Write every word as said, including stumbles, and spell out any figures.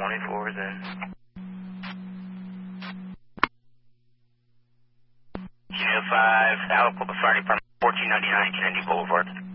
twenty-four is in. Unit five, Aliquippa Fire Department, fourteen ninety-nine Kennedy Boulevard.